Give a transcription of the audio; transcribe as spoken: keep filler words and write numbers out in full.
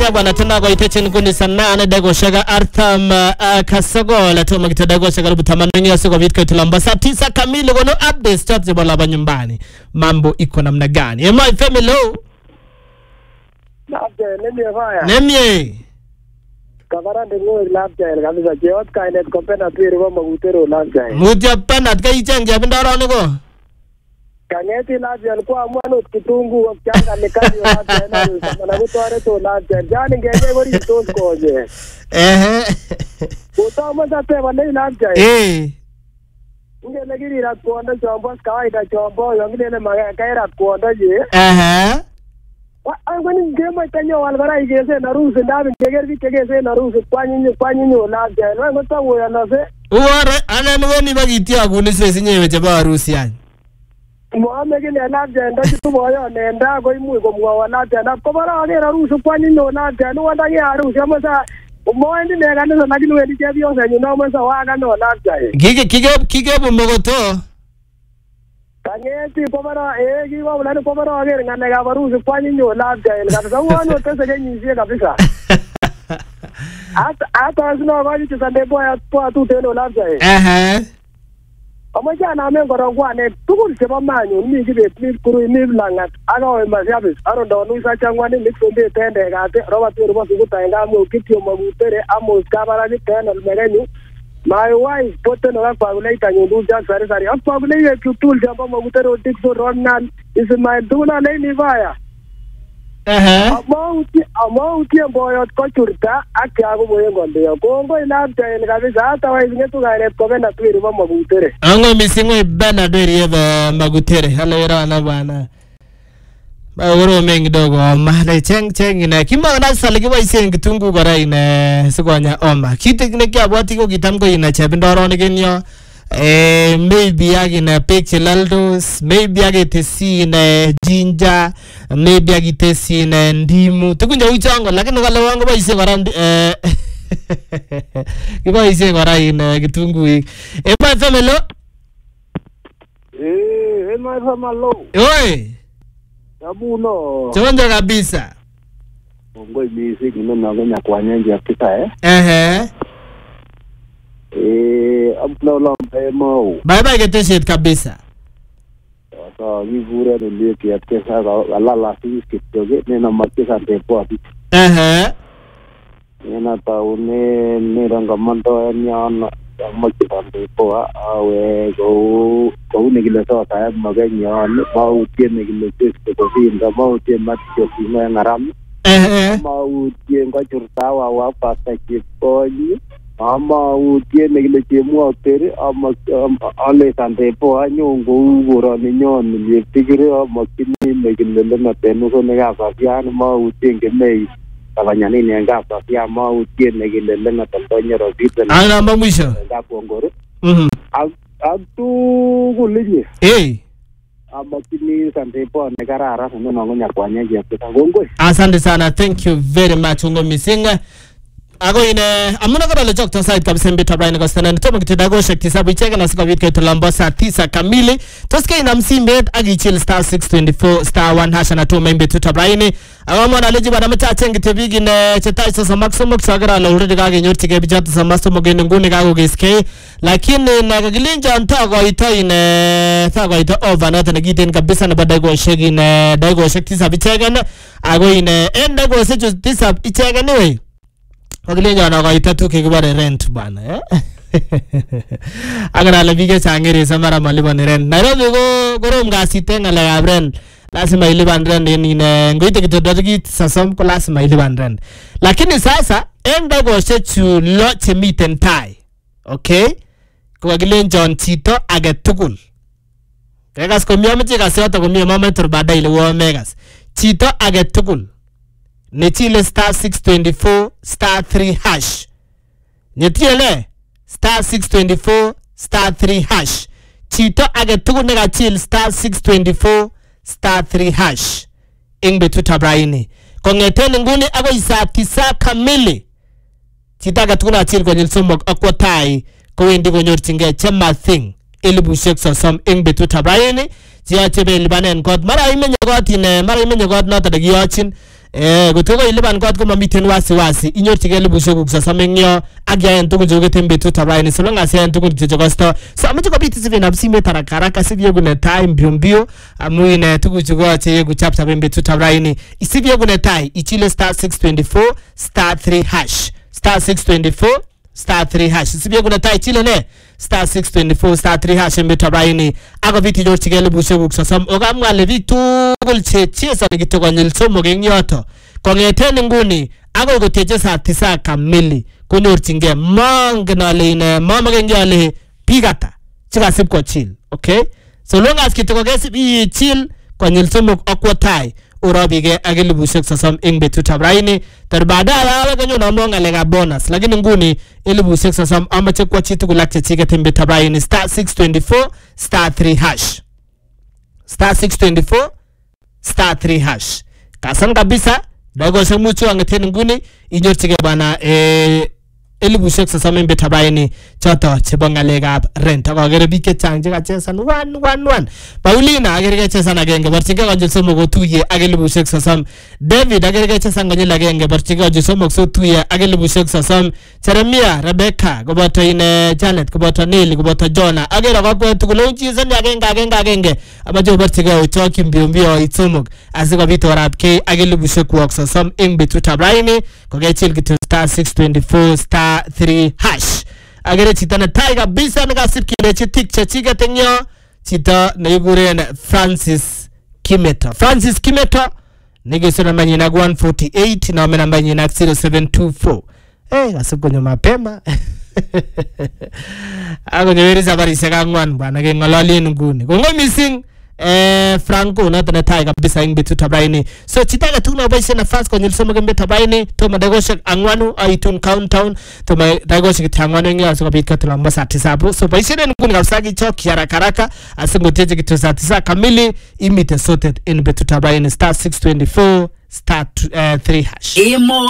Ina bwana tena kwa itachin kundi sana ane dago shaga artham uh, kasago la tuma kita dago shaga rubu tamanungi ya siko vitka itulamba saa tisa kamili kono updates chat zibo laba nyumbani mambo iko namna gani ema ifemi lo labda nemye faya nemye kabarande ngoy labda kabisa jeot kainet kompena twiri wa magutero labda mutia penat ka icheng ya bindoro niko kangeti labda alikuwa mwana kitungu wa changa lekani labda na sana kutore to labda jani ngege gori to koje eh utama sa pe wale labda eh ngene giri rat kuonda chombo kawaida chombo yongine maga kaira kuonda je eh ai wani gema tanyo walbara igese na rusu ndabi ngeger bi kegese na rusu kwanyinyo kwanyinyo labda na ngota wo na se uware ana nweni bagitia kuni sesi nyewe chaba harusi yani Muhammad ni labda ndo tuboyo nenda ko imu ko mwa labda na ko bara agera rusu kwanyinyo labda no wanda ya rusu amasa umoendi ne kanisa lakini wendi jebi yose nyina amasa waga no labda kike kike kike bumogoto kangeti ko bara eh ki wa bulani ko bara agera ngane ga rusu kwanyinyo labda kabisa wano tese kenyisie kabisa Ata ata sino gani tisande boya po tu teno labda eh Amaja na ame ngorongwa ne tukul seba manyo mi gibe mi kuru mi blangat aga o masiabis aro ndo nusa changwani mixombe tende gate roba tu roba suguta ngamo kitio magutere amo skabara ni tena merenyu my wife pote no kwa ule tanyo ja sare sare apa ule ye kutul jamba magutere otikso ronan is my duna le ni vaya eh amauti amauti mboyo ko churta akya go boye ngombe yo kongo ilabta en kabisa hata wa izingetu gare ko bena twiri ba magutere ango misingo bena dori ba magutere halera na bana ba woro mengi dogo ma na cheng cheng ina kimba na saligi ba isen kitungu gara ina sigonya oma kite ne kya bwati ko kitam ko ina chebindoro ne genyo eh maybe agina picture laldos maybe agitesi na ginger maybe agitesi na ndimu tukunja uchango lakini wale wangu ba ise gara eh kiba ise gara ina kitungu e ba famelo eh e ma famalo oi abuno chonja kabisa ngo ibisi kino na ngonya kwa nyanja ya kita eh eh eh ablo lo mo bye bye geteshet kabisa so vivure ndio kia pesa la la si kitoge nena makisa tepo ati eh nena taune ne rangamando nyana makisa tepo awe go go ne gile so ta maganya mau tiene gile testo ko vinda mau tiene matio sima ngaram eh mau tiene ko churtawa wa pasta kipoli ama utiene gile chemu autere ama ale sante po anyongo ugora ni nyon ni tigire ama kini megile na tenu ko nega safian ma utienge mei abanyani ni nga safia ma utiene gile na tantonya robita ana mamisha nga pongore mhm atu gulinye eh ama kini sante po nega rara no ngonya kwanya je ngongwe asante sana thank you very much ngo misinga ago ine amuna kada le jokta side kabisa mbita Brian Gostana nitomo kitidago shakti sabu icheka na sika vitka itulamba saa tisa kamili toske ina msimbe agi chill star six twenty-four star one hash na tu membe tuta Brian ago mwana leji bana mcha chengi tebigi ne chetai sasa maximum kusagara la uredi kage nyorti ke bijatu sa masto mogeni nguni kago giske lakini na kagilinja ntago ito ine thago ito over na tana giten kabisa na badago shegi ne dago shakti sabu icheka na ago ine enda go secho tisa icheka niwe Wakilenja na kaita tu kikubare rent bana eh agara la bige sangere samara maliban rent Nairobi go gorom gasi tenga la rent lazima iliban rent ni ne ngoite kitodagi sasam ko lazima iliban rent lakini sasa enda go sechu lo chemiten tai okay ko wakilenja on chito age tugul kegas ko miameche kasota ko mi mama tur badai le wo megas chito age tugul Netile star six twenty-four star three hash. Netile star six twenty-four star three hash. Chito age tugu nega chill star six twenty-four star three hash. Ingbe tuta Brian. Kongeteni nguni ago isa tisa kamili. Chito age tugu na chill kwenye nsumok akwa tai. Kwendi konyor chinge chema thing. Ilibu shek sasam ingbe tuta Brian. Chia chebe libanen god. Mara imenye god ine. Mara imenye god nata degi yachin. eh gotoko iliban kot ko mamiten wasi wasi inyorchige elibushek kuk sosom eng yo ak yaen tugul choketen betut ab raini solong as yaen tugul chechokosto so amache kobit siven ab simet haraka haraka sibyeku netai mbio mbio amu ine tugul chekoyoche yeku chapchap eng betut ab raini isibyeku netai ichile star six twenty-four star three hash star six twenty-four star three hash isibyeku netai chile ne star six twenty-four star three hash eng betut ab raini akobit inyorchige elibushek kuk sosom okamwa le biik tugul chechesoni kityo konyil somok eng yoto kongeten nguni agoi koteche saa tisa kamili konyorchingei mongen ale ine momogen ale biik ata chekasib kochil okay so long as kityo kokesib ichil konyil somok akwo tai urobige ak elibushek sosom eng betut ab raini tar baadaye awe kanyo na ngalekab bonus lakini nguni elibushek sosom amache kwa chitugul ak chechiket eng betut ab raini star six twenty-four star three hash star six twenty-four star three hash kasan kabisa dagoshek mucho angeten nguni inyorchige bana eh elibushek sosom eng betut ab raini choto chebo ngalekab rent akagere biik chechang chekachesan one one one Paulina agere kechesan agenge barchige konyil somok kotuye ak elibushek sosom David agere kechesan konyil agenge barchige konyil somok sotuye ak elibushek sosom Jeremia Rebecca koboto ine Janet koboto Nelly koboto Jonah agere kakwe tugul onchisen agenge agenge agenge amache barchige ochoki mbio mbio itomok asikobit orapke ak elibushek kwok sosom eng betut ab raini kokechil kityo star six twenty-four star three hash agere chito ne tai kabisa nekasib kilechi tik chechiket eng yo chito neikuren Francis Kimeto Francis Kimeto negesona namba nyina one forty-eight na namba nyina zero seven two four eh kasib konyo mapema ako nyeri sabari sekangwan bwana ke ngololien nguni kongo missing eh Franco na tena tai kabisa eng betut ab raini so chitaka tuna boise na fast konyil somok eng betut ab raini to madagoshek angwanu aitun countdown to madagoshek tangwanu eng yaso kabit katula mbasa tisabu so boise den nguni kabisa kichoki haraka haraka asingoteje kitu saa tisa kamili imite sorted in betut ab raini star six twenty-four star three hash.